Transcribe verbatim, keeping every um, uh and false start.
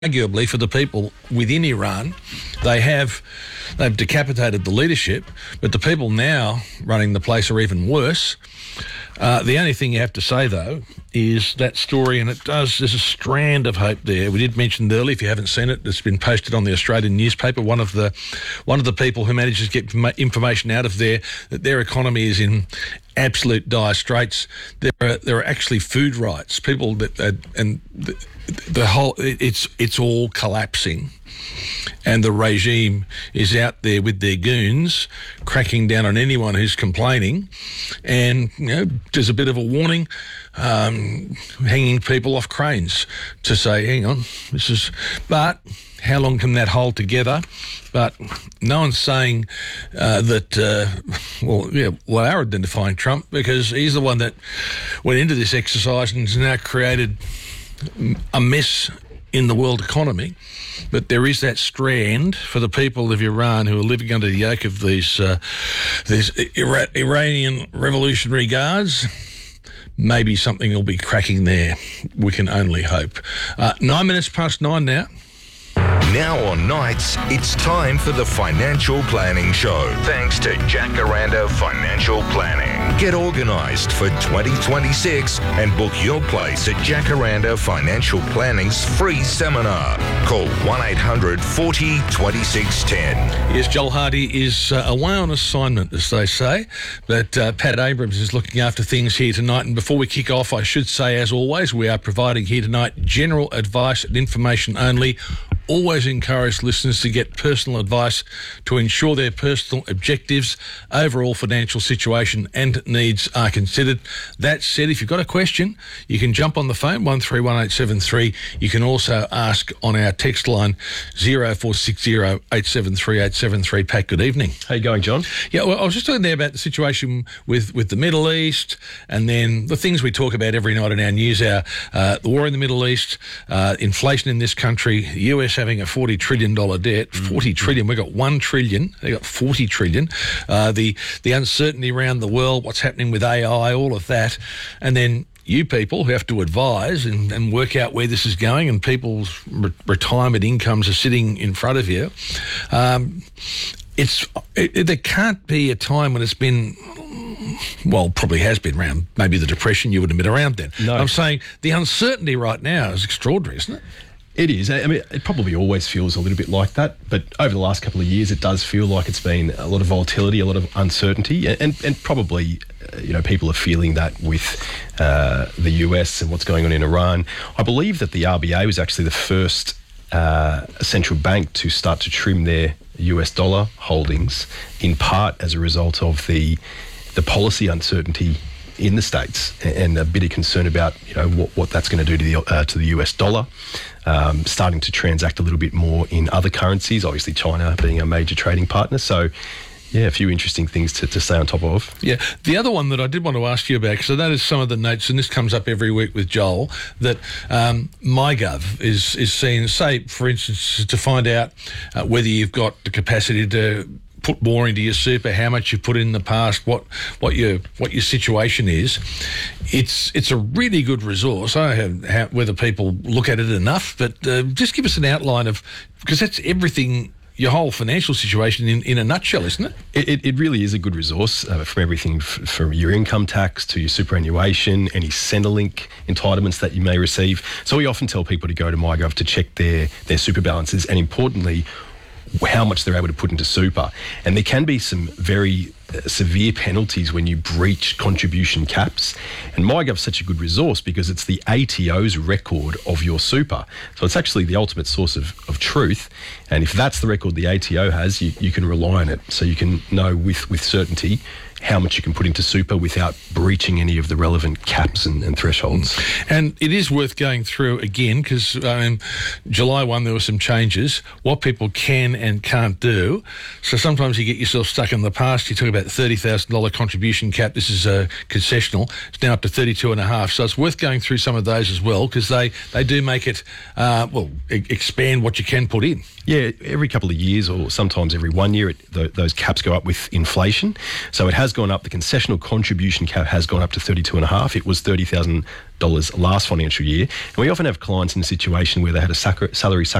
Arguably, for the people within Iran, they have they've decapitated the leadership, but the people now running the place are even worse. Uh, the only thing you have to say, though, is that story, and it does, there's a strand of hope there. We did mention earlier, if you haven't seen it, it's been posted on the Australian newspaper. One of the one of the people who manages to get information out of there, that their economy is in absolute dire straits. There are there are actually food rights. People that uh, and the, the whole it's it's all collapsing. And the regime is out there with their goons, cracking down on anyone who's complaining. And, you know, there's a bit of a warning, um, hanging people off cranes to say, hang on, this is... But how long can that hold together? But no one's saying uh, that, uh, well, yeah, well, are identifying Trump, because he's the one that went into this exercise and has now created a mess in the world economy. But there is that strand for the people of Iran who are living under the yoke of these uh, these Ira- Iranian Revolutionary Guards. Maybe something will be cracking there. We can only hope. Uh, nine minutes past nine now. Now on Nights, it's time for the Financial Planning Show. Thanks to Jacaranda Financial Planning. Get organised for twenty twenty-six and book your place at Jacaranda Financial Planning's free seminar. Call one eight hundred forty twenty-six ten. Yes, Joel Hardy is uh, away on assignment, as they say, but uh, Pat Abrams is looking after things here tonight. And before we kick off, I should say, as always, we are providing here tonight general advice and information only. Always encourage listeners to get personal advice to ensure their personal objectives, overall financial situation and needs are considered. That said, if you've got a question, you can jump on the phone, one three one eight seven three. You can also ask on our text line, zero four six zero eight seven three eight seven three. Pat, good evening. How you going, John? Yeah, well, I was just talking there about the situation with, with the Middle East, and then the things we talk about every night in our news hour, uh, the war in the Middle East, uh, inflation in this country, the U S having a forty trillion dollars debt, forty trillion, we've got one trillion, they got forty trillion, uh, the, the uncertainty around the world, what's happening with A I, all of that, and then you people who have to advise and, and work out where this is going, and people's re- retirement incomes are sitting in front of you. Um, it's it, it, there can't be a time when it's been, well, probably has been around, maybe the Depression, you would have been around then. No. I'm saying the uncertainty right now is extraordinary, isn't it? It is. I mean, it probably always feels a little bit like that, but over the last couple of years, it does feel like it's been a lot of volatility, a lot of uncertainty, and, and probably, uh, you know, people are feeling that with uh, the U S and what's going on in Iran. I believe that the R B A was actually the first uh, central bank to start to trim their U S dollar holdings, in part as a result of the the policy uncertainty in the States, and a bit of concern about, you know, what, what that's going to do to the uh, to the U S dollar, um, starting to transact a little bit more in other currencies, obviously China being a major trading partner. So, yeah, a few interesting things to, to stay on top of. Yeah. The other one that I did want to ask you about, because that is some of the notes, and this comes up every week with Joel, that um, MyGov is, is seen, say, for instance, to find out uh, whether you've got the capacity to put more into your super, how much you've put in the past, what what your what your situation is. It's it's a really good resource. I don't know how, whether people look at it enough, but uh, just give us an outline of, because that's everything, your whole financial situation in, in a nutshell, isn't it? It, it really is a good resource, uh, from everything f- from your income tax to your superannuation, any Centrelink entitlements that you may receive. So we often tell people to go to MyGov to check their, their super balances, and importantly, how much they're able to put into super. And there can be some very uh, severe penalties when you breach contribution caps. And MyGov's such a good resource because it's the A T O's record of your super. So it's actually the ultimate source of, of truth. And if that's the record the A T O has, you, you can rely on it. So you can know with, with certainty how much you can put into super without breaching any of the relevant caps and, and thresholds. And it is worth going through again, because um, July first there were some changes, what people can and can't do. So sometimes you get yourself stuck in the past. You talk about that thirty thousand dollars contribution cap. This is a concessional. It's now up to thirty-two and a half. So it's worth going through some of those as well, because they, they do make it, uh, well, e- expand what you can put in. Yeah, every couple of years or sometimes every one year, it, th- those caps go up with inflation. So it has gone up. The concessional contribution cap has gone up to thirty-two and a half. It was thirty thousand dollars last financial year. And we often have clients in a situation where they had a sac- salary sacrifice